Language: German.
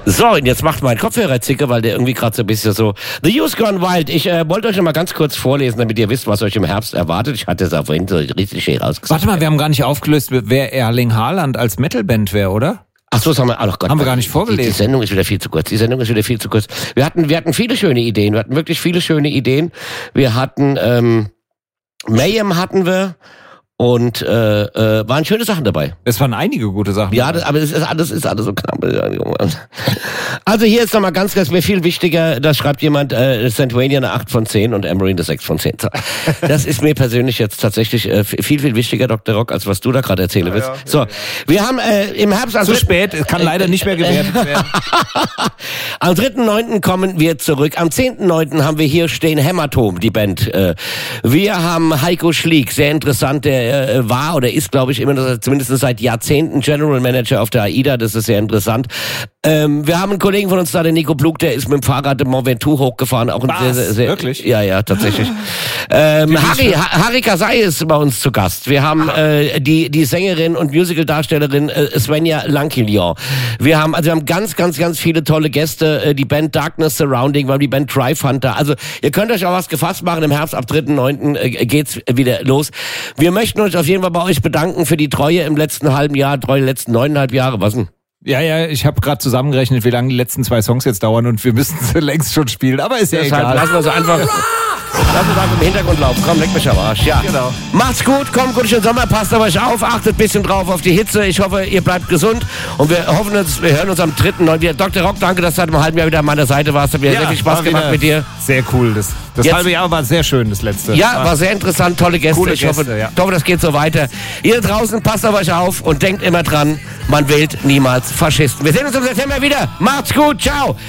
So, und jetzt macht mein Kopfhörer zicke, weil der irgendwie gerade so ein bisschen so... The Youth Gone Wild. Ich wollte euch noch mal ganz kurz vorlesen, damit ihr wisst, was euch im Herbst erwartet. Ich hatte es auch vorhin so richtig schön rausgesagt. Warte mal, wir haben gar nicht aufgelöst, wer Erling Haaland als Metalband wäre, oder? Ach so, das haben wir, oh Gott, haben wir gar nicht vorgelesen. Die Sendung ist wieder viel zu kurz. Wir hatten viele schöne Ideen. Wir hatten wirklich viele schöne Ideen. Wir hatten Mayhem hatten wir. Und waren schöne Sachen dabei. Es waren einige gute Sachen. Ja, aber das ist alles so knapp. Also hier ist nochmal ganz mir viel wichtiger, da schreibt jemand, Santuania eine 8 von 10 und Emery eine 6 von 10. Das ist mir persönlich jetzt tatsächlich viel, viel wichtiger, Dr. Rock, als was du da gerade erzählen willst. Ja. So, wir haben im Herbst... Zu spät, es kann leider nicht mehr gewertet werden. Am 3.9. kommen wir zurück. Am 10.9. haben wir hier stehen Hämatom, die Band. Wir haben Heiko Schlieg, sehr interessant, der war oder ist, glaube ich, immer noch, zumindest seit Jahrzehnten General Manager auf der AIDA, das ist sehr interessant. Wir haben einen Kollegen von uns da, der Nico Plug, der ist mit dem Fahrrad im Mont Ventoux hochgefahren. Auch ein sehr, wirklich? Ja, tatsächlich. Harry Kasai ist bei uns zu Gast. Wir haben die Sängerin und Musical-Darstellerin Svenja Lankilion. Wir haben ganz, ganz, ganz viele tolle Gäste. Die Band Darkness Surrounding, wir haben die Band Drive Hunter. Also ihr könnt euch auch was gefasst machen. Im Herbst ab 3.9. Geht's wieder los. Wir möchten uns auf jeden Fall bei euch bedanken für die Treue im letzten halben Jahr, letzten 9,5 Jahre. Was denn? Ja, ich habe gerade zusammengerechnet, wie lange die letzten 2 Songs jetzt dauern und wir müssen sie längst schon spielen, aber ist ja egal. Lassen wir sie einfach im Hintergrund laufen. Komm, leck mich am Arsch. Ja. Genau. Macht's gut, kommt gut in den Sommer, passt auf euch auf, achtet ein bisschen drauf auf die Hitze. Ich hoffe, ihr bleibt gesund und wir hören uns am 3.9. wieder. Dr. Rock, danke, dass du seit einem halben Jahr wieder an meiner Seite warst. Hat mir sehr viel Spaß gemacht mit dir. Sehr cool. Das halbe Jahr war sehr schön, das letzte. Ja, war sehr interessant, tolle Gäste. Coole ich hoffe, das geht so weiter. Ihr draußen, passt auf euch auf und denkt immer dran, man wählt niemals Faschisten. Wir sehen uns im September wieder. Macht's gut, ciao.